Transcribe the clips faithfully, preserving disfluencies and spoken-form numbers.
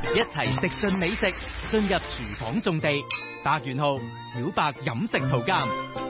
一齊食盡美食，進入廚房種地。達元號小白飲食圖鑑。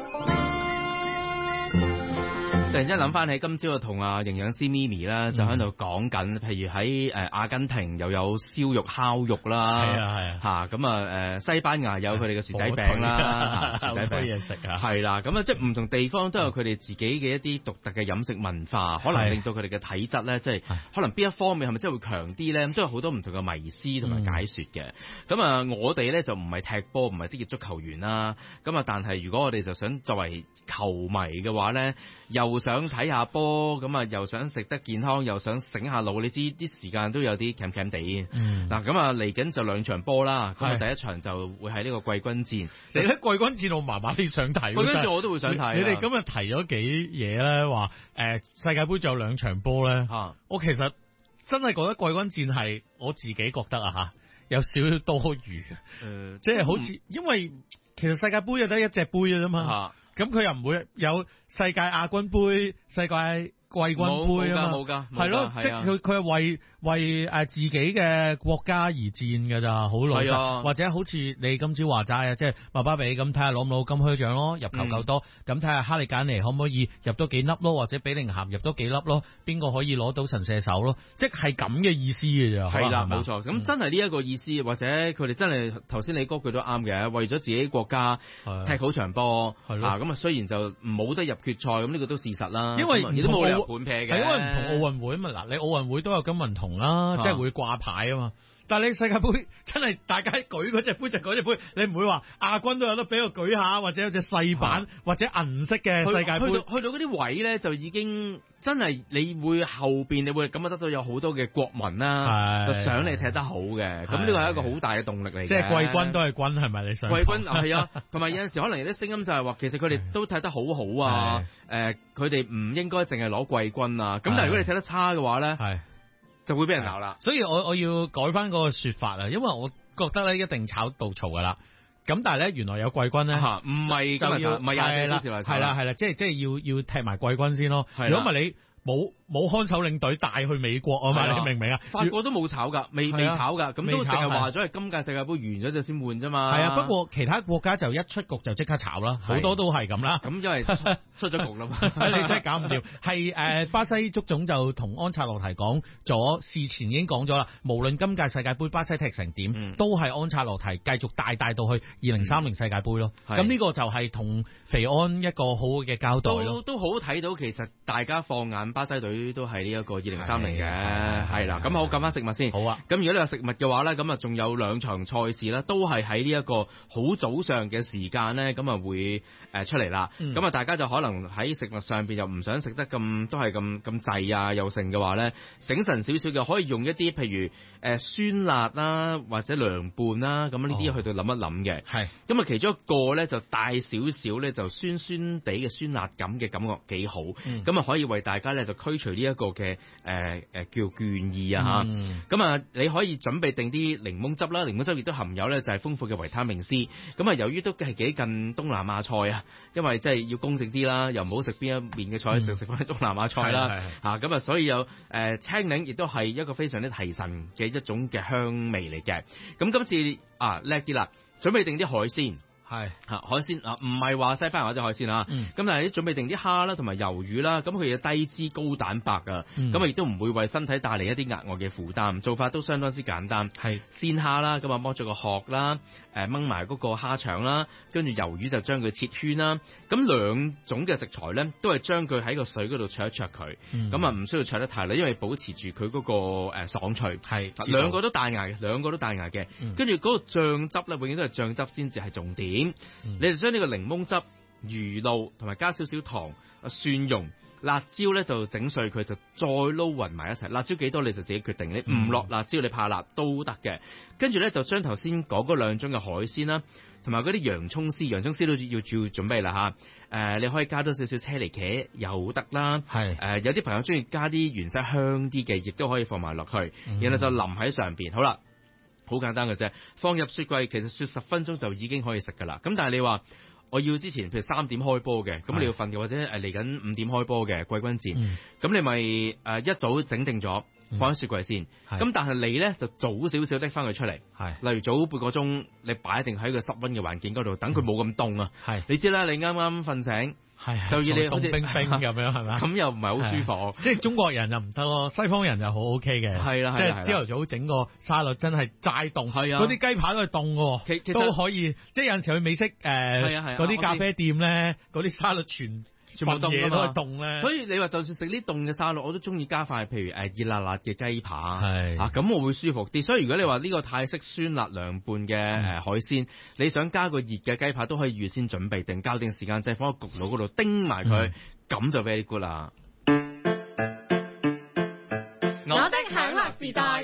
突然之間諗翻起今朝就同阿營養師咪咪啦，就喺度講緊，譬如喺誒阿根廷又有燒肉烤肉啦， 係啊係啊， 嚇咁啊誒西班牙有佢哋嘅薯仔餅啦，薯仔餅嘢食啊， 係啦，咁啊即係唔同地方都有佢哋自己嘅一啲獨特嘅飲食文化，可能令到佢哋嘅體質咧，即係可能邊一方面係咪真係會強啲咧？咁都有好多唔同嘅迷思同埋解説嘅。咁啊、嗯，我哋咧就唔係踢波，唔係職業足球員啦。咁啊，但係如果我哋就想作為球迷嘅話咧，又想睇下波，咁啊又想食得健康，又想醒下腦，你知啲時間都有啲鉗鉗地嘅。嗯，嗱咁啊嚟緊就兩場波啦，咁啊第一場就會喺呢個季軍戰。 你睇季軍戰我麻麻啲想睇，季軍戰我都會想睇。 你哋今日提咗幾嘢咧，話誒、呃、世界盃仲有兩場波咧，啊、我其實真係覺得季軍戰係我自己覺得啊嚇有少少多餘，誒、呃、即係好似、嗯、因為其實世界盃就得一隻杯嘅啫嘛。啊咁佢又唔會有世界亞軍杯、世界季軍杯啊嘛，冇噶，係咯，即係佢佢係為為誒自己嘅國家而戰噶咋，好老實，或者好似你今朝話齋啊，即係麥巴比咁睇下攞唔攞金靴獎咯，入球夠多，咁睇下哈利簡尼可唔可以入多幾粒咯，或者比寧咸入多幾粒咯，邊個可以攞到神射手咯，即係咁嘅意思嘅咋， 係啦，冇錯，咁真係呢一個意思，或者佢哋真係頭先你嗰句都啱嘅，為咗自己國家踢好場波，係咯，咁啊雖然就冇得入決賽，咁呢個都事實啦，因為亦都冇理由半撇嘅， 係因為唔同奧運會啊嘛，嗱你奧運會都有金銀銅啦，即係會掛牌啊嘛。但係你世界盃真係大家舉嗰隻杯就嗰隻杯，你唔會話亞軍都有得俾我舉下，或者有隻細版或者銀色嘅世界盃。 去到去到嗰啲位咧，就已經真係你會後邊你會感覺得到有好多嘅國民啦，就想你踢得好嘅。咁呢個係一個好大嘅動力嚟嘅。 即係季軍都係軍係咪？你想？ 季軍係啊，同埋有陣時可能有啲聲音就係話，其實佢哋都踢得好好啊。誒，佢哋唔應該淨係攞季軍啊。咁但係如果你踢得差嘅話咧，係。就會俾人鬧啦， 所以我我要改翻嗰個說法啊，因為我覺得咧一定炒到嘈噶啦，咁但係咧原來有季軍咧， 唔係就要唔係廿四小時嚟炒， 係啦係啦，即係即係要要踢埋季軍先咯，如果唔係你。冇冇看守領隊帶去美國啊嘛？你明唔明啊？ 法國都冇炒噶，未未炒噶，咁都淨係話咗係今屆世界盃完咗就先換啫嘛。 係啊，不過其他國家就一出局就即刻炒啦，好多都係咁啦。 咁因為出咗局啦嘛， 你真係搞唔掂。係誒，巴西足總就同安察洛提講咗，事前已經講咗啦。無論今屆世界盃巴西踢成點，都係安察洛提繼續帶帶到去二零三零世界盃咯。咁呢個就係同肥安一個好好嘅交代咯。 都都好睇到，其實大家放眼。巴西隊都係呢一個二零三零嘅，係啦。咁好，講翻食物先。好啊。咁如果你話食物嘅話咧，咁啊仲有兩場賽事咧，都係喺呢一個好早上嘅時間咧，咁啊會誒出嚟啦。咁啊、嗯、大家就可能喺食物上邊又唔想食得咁都係咁咁滯啊又剩嘅話咧，醒神少少嘅可以用一啲譬如誒酸辣啦或者涼拌啦，咁呢啲去到諗一諗嘅。係、哦。咁啊其中一個咧就帶少少咧就酸酸地嘅酸辣感嘅感覺幾好。咁啊、嗯、可以為大家咧。就驅除呢一個嘅誒誒叫倦意啊吓，咁啊、嗯、你可以準備定啲檸檬汁啦，檸檬汁亦都含有咧就係豐富嘅維他命 C，咁啊由於都係幾近東南亞菜啊，因為即係要公正啲啦，又唔好食邊一面嘅菜，食食翻東南亞菜啦吓，咁啊所以有誒、呃、青檸亦都係一個非常之提神嘅一種嘅香味嚟嘅，咁今次啊叻啲啦，準備定啲海鮮。係吓海鮮啊，唔係話西班牙嗰隻海鮮啊，咁、嗯、但係你準備定啲蝦啦，同埋魷魚啦，咁佢有低脂高蛋白啊，咁啊亦都唔會為身體帶嚟一啲額外嘅負擔，做法都相當之簡單。係鮮蝦啦，咁啊剝咗個殼啦，誒掹埋嗰個蝦腸啦，跟住魷魚就將佢切圈啦，咁兩種嘅食材咧，都係將佢喺個水嗰度焯一焯佢，咁啊唔需要焯得太耐，因為保持住佢嗰個誒爽脆。係兩個都彈牙嘅，兩個都彈牙嘅，跟住嗰個醬汁咧，永遠都係醬汁先至係重點。嗯、你哋將呢個檸檬汁、魚露同埋加少少糖、蒜蓉、辣椒咧就整碎佢，就再撈勻埋一齊。辣椒幾多你就自己決定，你唔落辣椒你怕辣都得嘅。跟住咧就將頭先講嗰兩種嘅海鮮啦，同埋嗰啲洋葱絲，洋葱絲都要主要準備啦吓。誒、呃，你可以加多少少車厘茄又得啦。係誒、呃，有啲朋友中意加啲芫茜香啲嘅，亦都可以放埋落去，嗯、然後就淋喺上邊。好啦。好簡單嘅啫，放入雪櫃，其實雪十分鐘就已經可以食噶啦。咁但係你話我要之前譬如三點開波嘅，咁你要瞓嘅，或者誒嚟緊五點開波嘅季軍戰，咁、嗯、你咪誒一早整定咗， 放喺雪櫃先。咁、嗯、但係你咧就早少少拎翻佢出嚟，例如早半個鐘，你擺定喺個室溫嘅環境嗰度，等佢冇咁凍啊。係、嗯，你知啦，你啱啱瞓醒。係，就要你好似凍冰冰咁樣，係咪？咁又唔係好舒服。即係中國人就唔得咯，西方人就好 OK 嘅。係啦，即係朝頭早整個沙律真係齋凍，係啊，嗰啲雞排都係凍嘅，其其實都可以。即係有陣時去美式誒，嗰啲咖啡店咧，嗰啲沙律全。全部嘢都係凍咧，所以你話就算食啲凍嘅沙律，我都中意加塊譬如誒熱辣辣嘅雞扒，係啊，咁我會舒服啲。所以如果你話呢個泰式酸辣涼拌嘅誒海鮮，嗯、你想加個熱嘅雞扒都可以預先準備定，校定時間，即係放喺焗爐嗰度叮埋佢，咁、嗯、就 very good 啦。我的享樂時代。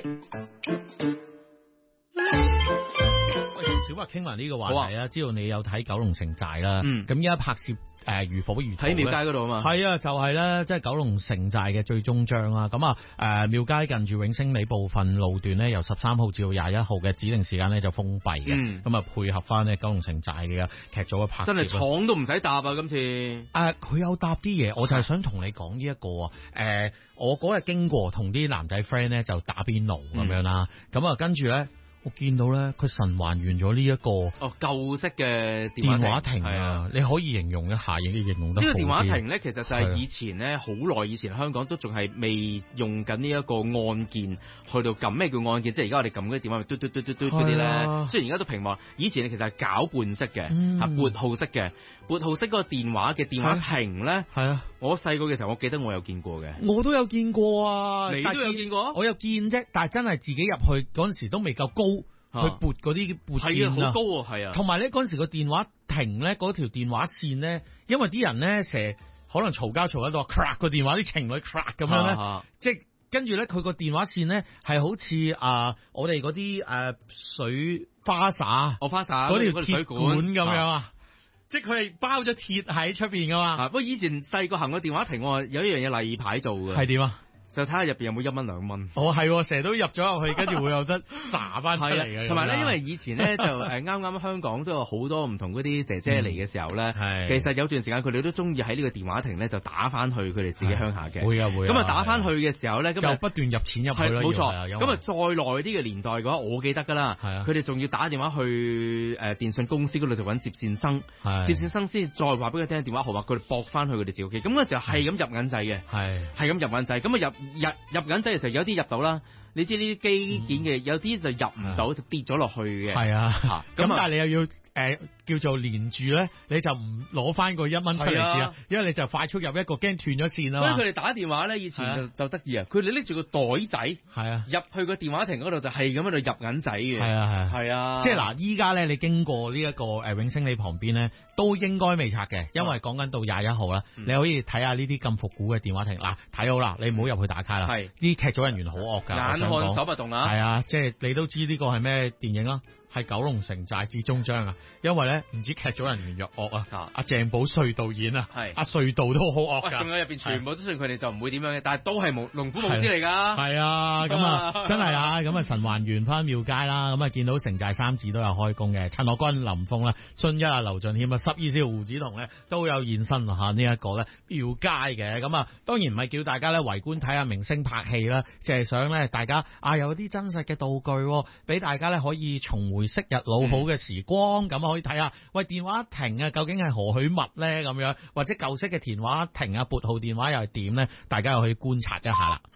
小白傾埋呢個話題啊，知道你有睇九龍城寨啦，咁依家拍攝。誒、呃、如火如荼喺廟街嗰度啊嘛， 係啊，就係、是、咧，即係九龍城寨嘅最終章啦。咁啊，誒廟街近住永星里部分路段咧，由十三號至到廿一號嘅指定時間咧就封閉嘅。咁、嗯、啊，配合翻咧九龍城寨嘅劇組嘅拍攝， 真係廠都唔使搭啊！今次誒佢、呃、有搭啲嘢，我就係想同你講呢一個啊。誒、呃，我嗰日經過同啲男仔 friend 咧就打邊爐咁樣啦。咁、嗯、啊，跟住咧。我見到咧，佢神還原咗呢一個哦舊式嘅電話亭啊！你可以形容一下，亦都形容得好啲。呢個電話亭咧， 其實就係以前咧，好耐以前香港都仲係未用緊呢一個按鍵去到撳。咩叫按鍵？即係而家我哋撳嗰啲電話，嘟嘟嘟嘟嘟嗰啲咧。雖然而家都屏幕，以前其實係攪拌式嘅，係、嗯、撥號式嘅。撥號式嗰個電話嘅電話亭咧，係啊！我細個嘅時候，我記得我有見過嘅。 我都有見過啊！ 你都有見過？ 我有見啫，但係真係自己入去嗰陣時都未夠高。去撥嗰啲撥鍵啊， 好高啊，係啊。同埋咧嗰陣時個電話亭咧，嗰條電話線咧，因為啲人咧成日可能嘈交嘈得多 crack 個電話，啲情侶 crack 咁樣咧、啊，即係跟住咧佢個電話線咧係好似啊、呃、我哋嗰啲誒水花灑， 我花灑嗰條鐵管咁樣啊，即係佢係包咗鐵喺出邊噶嘛。 不過以前細個行個電話亭，我有一樣嘢例牌做嘅， 係點啊？ 就睇下入邊有冇一蚊兩蚊。 哦，係，成日都入咗入去，跟住會有得撒翻出嚟嘅。 同埋咧，因為以前咧就誒啱啱香港都有好多唔同嗰啲姐姐嚟嘅時候咧、嗯，其實有段時間佢哋都中意喺呢個電話亭咧就打翻去佢哋自己鄉下嘅。會啊會。咁啊打翻去嘅時候咧，咁就不斷入錢入去啦。 冇錯。咁啊再耐啲嘅年代嘅話，我記得㗎啦。係啊。佢哋仲要打電話去誒電信公司嗰度就揾接線生，接線生先再話俾佢聽電話號碼，佢哋駁翻去佢哋自己屋企。咁嗰時候係咁入銀仔嘅，係係咁入銀仔。咁啊入。入入緊掣嘅時候有啲入到啦，你知呢啲基建嘅、嗯、有啲就入唔到、啊、就跌咗落去嘅。係啊，咁但係你又要誒、呃、叫做連住咧，你就唔攞翻個一蚊出嚟先啊，因為你就快速入一個驚斷咗線啦。所以佢哋打電話咧，以前就、啊、就得意啊，佢哋拎住個袋仔，係啊，入去個電話亭嗰度就係咁喺度入銀仔嘅。係啊係啊，係啊，即係嗱，依家咧你經過呢一個誒永星里旁邊咧，都應該未拆嘅，因為講緊到廿一號啦，你可以睇下呢啲咁復古嘅電話亭。嗱，睇好啦，你唔好入去打卡啦。係，啲劇組人員好惡噶，眼看手不動啊。係啊，即係你都知呢個係咩電影啦？係九龍城寨至終章啊！因為咧唔止劇組人員又惡啊，阿鄭保瑞導演啊，阿瑞導都好惡噶。仲有入邊全部都算佢哋就唔會點樣嘅，但係都係無龍虎武師嚟噶。係啊，咁啊真係啊，咁啊神還原翻廟街啦，咁啊見到城寨三子都有開工嘅，陳樂君、林峰啦、孫一啊、劉俊謙啊、十二少胡子彤咧都有現身啊！呢一個咧廟街嘅，咁啊當然唔係叫大家咧圍觀睇下明星拍戲啦，就係想咧大家啊有啲真實嘅道具，俾大家咧可以重回昔日老好嘅時光，咁、嗯、可以睇下，喂電話亭啊，究竟係何許物咧？咁樣或者舊式嘅電話亭啊，撥號電話又係點咧？大家又可以觀察一下啦。